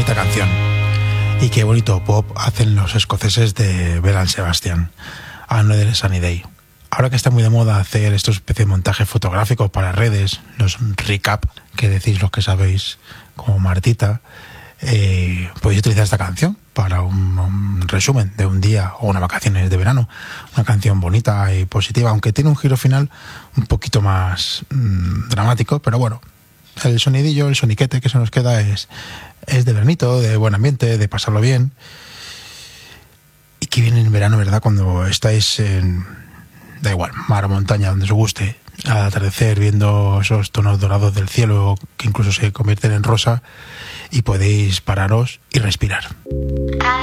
bonita canción. Y qué bonito pop hacen los escoceses de Belle Sebastian, Another Sunny Day. Ahora que está muy de moda hacer estos especie de montajes fotográficos para redes, los recap, que decís los que sabéis, como Martita, podéis utilizar esta canción para un resumen de un día o unas vacaciones de verano. Una canción bonita y positiva, aunque tiene un giro final un poquito más dramático, pero bueno, el sonidillo, el soniquete que se nos queda es de veranito, de buen ambiente, de pasarlo bien. Y que viene en verano, ¿verdad? Cuando estáis en, da igual, mar o montaña, donde os guste, al atardecer, viendo esos tonos dorados del cielo que incluso se convierten en rosa, y podéis pararos y respirar.